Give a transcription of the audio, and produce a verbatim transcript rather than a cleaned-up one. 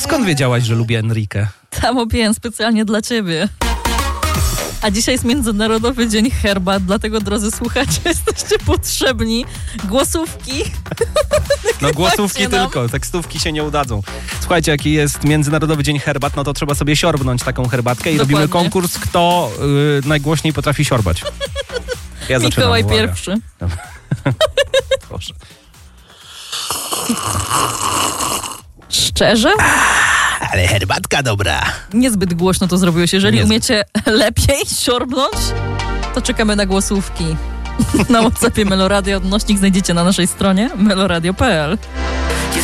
Skąd wiedziałaś, że lubię Enrique? Tam opiłem specjalnie dla ciebie. A dzisiaj jest Międzynarodowy Dzień Herbat, dlatego, drodzy słuchacze, jesteście potrzebni. Głosówki. No głosówki nam. tylko, tekstówki się nie udadzą. Słuchajcie, jaki jest Międzynarodowy Dzień Herbat, no to trzeba sobie siorbnąć taką herbatkę i Dokładnie. robimy konkurs, kto y, najgłośniej potrafi siorbać. Ja zaczynam, Mikołaj uwaga. pierwszy. Proszę. Szczerze? Ale herbatka dobra. Niezbyt głośno to zrobiłeś. Jeżeli Niezbyt. umiecie lepiej siorbnąć, to czekamy na głosówki. Na WhatsAppie Meloradio odnośnik znajdziecie na naszej stronie meloradio kropka p l.